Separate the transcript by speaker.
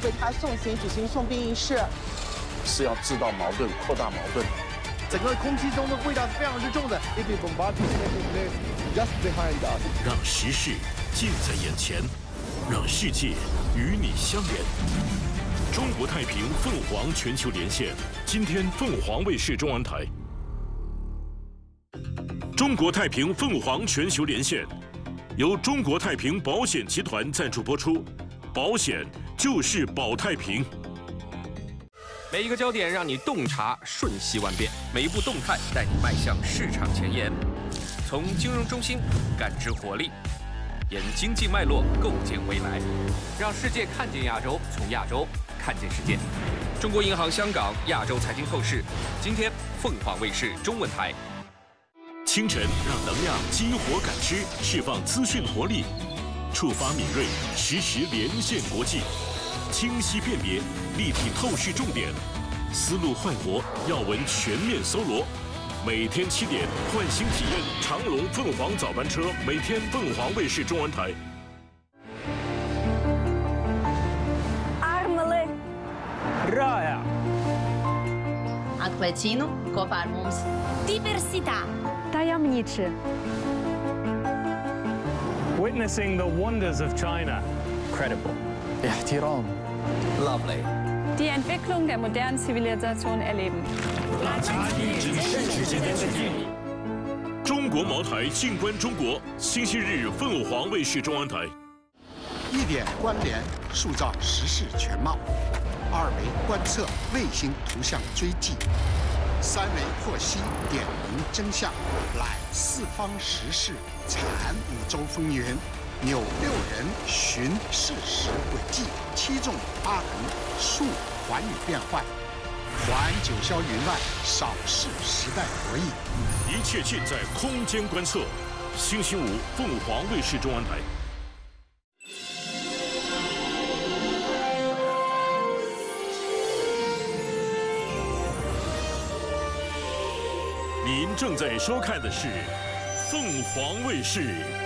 Speaker 1: 为他送行举行送殡仪式。
Speaker 2: 是要制造矛盾，扩大矛盾。
Speaker 3: 整个空气中的味道是非常之重的。
Speaker 4: 让时事近在眼前，让世界与你相连。中国太平凤凰全球连线，今天凤凰卫视中文台。中国太平凤凰全球连线，由中国太平保险集团赞助播出，保险就是保太平。
Speaker 5: 每一个焦点让你洞察瞬息万变，每一步动态带你迈向市场前沿。从金融中心感知活力，沿经济脉络构建未来，让世界看见亚洲，从亚洲看见世界。中国银行香港亚洲财经透视，今天凤凰卫视中文台。
Speaker 4: 清晨让能量激活感知，释放资讯活力，触发敏锐，实时连线国际，清晰辨别，立体透视重点，思路焕活，要闻全面搜罗。每天7点，唤醒体验长龙凤凰早班车，每天凤凰卫视中文台。
Speaker 6: Armele.
Speaker 7: Raja.
Speaker 8: Atklēcinu kopā ar mums.
Speaker 6: Diversità.
Speaker 9: Tajemniczy.
Speaker 7: Witnessing the wonders of China.
Speaker 3: Credible.
Speaker 2: احترام.
Speaker 3: Lovely.
Speaker 9: Die Entwicklung der modernen Zivilisation erleben.
Speaker 4: 中国茅台静观中国，星期日凤凰卫视中文台。
Speaker 10: 1点关联，塑造时事全貌；2维观测，卫星图像追迹；3维获悉，点明真相，揽四方时事，产5洲风云，扭6人寻事实轨迹，7纵8横，述寰宇变幻，还九霄云外，扫视时代博弈。
Speaker 4: 一切尽在空间观测。星期五，凤凰卫视中文台。您正在收看的是凤凰卫视